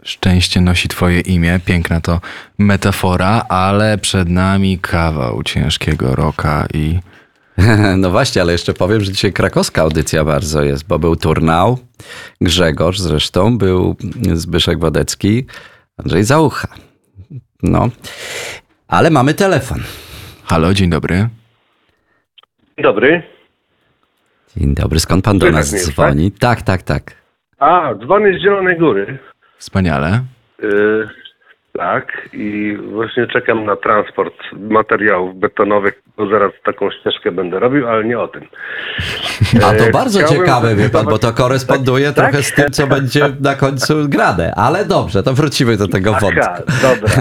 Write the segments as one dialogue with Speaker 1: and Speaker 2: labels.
Speaker 1: Szczęście nosi twoje imię, piękna to metafora, ale przed nami kawał ciężkiego rocka i...
Speaker 2: No właśnie, ale jeszcze powiem, że dzisiaj krakowska audycja bardzo jest, bo był Turnał, Grzegorz zresztą, był Zbyszek Wodecki, Andrzej Załucha. No, ale mamy telefon.
Speaker 1: Halo, dzień dobry.
Speaker 3: Dzień dobry.
Speaker 2: Dzień dobry, skąd pan do nas dzwoni? Tak.
Speaker 3: Dzwonię z Zielonej Góry.
Speaker 1: Wspaniale.
Speaker 3: Tak, i właśnie czekam na transport materiałów betonowych, bo zaraz taką ścieżkę będę robił, ale nie o tym.
Speaker 2: A to bardzo ciekawe, wie pan, bo to
Speaker 3: tak,
Speaker 2: koresponduje trochę z tym, co będzie na końcu grane. Ale dobrze, to wrócimy do tego wątku.
Speaker 3: Dobra.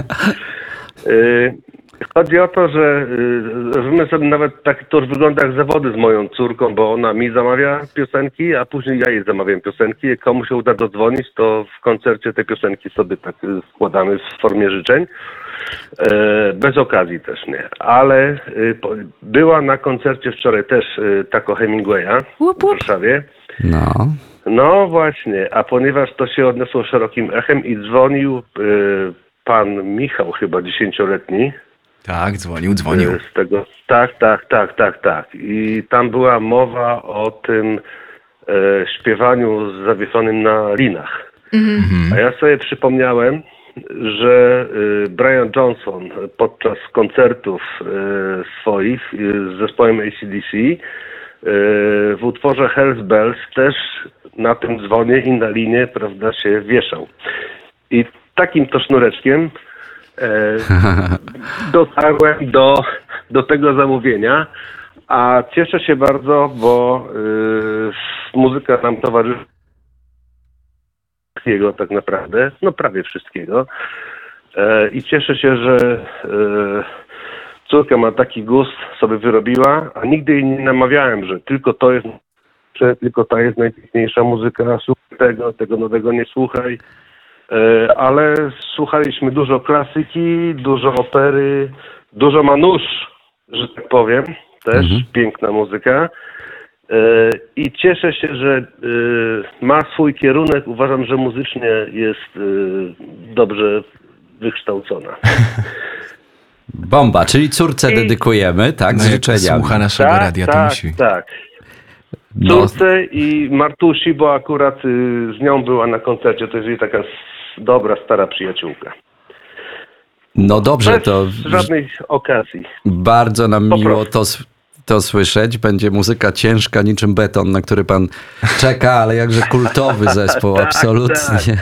Speaker 3: Chodzi o to, że my sobie nawet tak to już wygląda jak zawody z moją córką, bo ona mi zamawia piosenki, a później ja jej zamawiam piosenki. Jak komu się uda dodzwonić, to w koncercie te piosenki sobie tak składamy w formie życzeń. Bez okazji też nie. Ale była na koncercie wczoraj też Taco Hemingwaya w Warszawie. No właśnie, a ponieważ to się odniosło szerokim echem i dzwonił pan Michał, chyba 10-letni.
Speaker 1: Tak, dzwonił.
Speaker 3: Z tego, tak. I tam była mowa o tym śpiewaniu zawieszonym na linach. A ja sobie przypomniałem, że Brian Johnson podczas koncertów swoich z zespołem AC/DC w utworze Hell's Bells też na tym dzwonie i na linie, prawda, się wieszał. I takim to sznureczkiem dotarłem do tego zamówienia, a cieszę się bardzo, bo muzyka nam towarzyszy wszystkiego tak naprawdę, no prawie wszystkiego. I cieszę się, że córka ma taki gust, sobie wyrobiła, a nigdy jej nie namawiałem, że tylko ta jest najpiękniejsza muzyka, słuchaj tego nowego nie słuchaj. Ale słuchaliśmy dużo klasyki, dużo opery, dużo Manusz, że tak powiem, też piękna muzyka. I cieszę się, że ma swój kierunek. Uważam, że muzycznie jest dobrze wykształcona.
Speaker 2: Bomba, czyli córce dedykujemy, tak, z życzeniami.
Speaker 1: Słucha naszego radia, to musi.
Speaker 3: Tak. Córce i Martusi, bo akurat z nią była na koncercie, to jest jej taka dobra, stara przyjaciółka.
Speaker 2: No dobrze,
Speaker 3: bez
Speaker 2: to
Speaker 3: żadnej okazji.
Speaker 2: Bardzo nam miło to słyszeć. Będzie muzyka ciężka niczym beton, na który pan czeka, ale jakże kultowy zespół, absolutnie.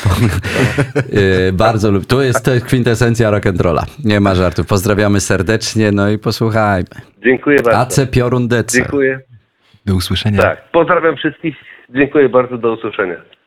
Speaker 2: Bardzo lubię. Tu jest kwintesencja rock'n'rolla. Nie ma żartów. Pozdrawiamy serdecznie, no i posłuchajmy.
Speaker 3: Dziękuję bardzo.
Speaker 2: Ace Piorun Decer.
Speaker 3: Dziękuję.
Speaker 1: Do usłyszenia.
Speaker 3: Tak, pozdrawiam wszystkich. Dziękuję bardzo, do usłyszenia.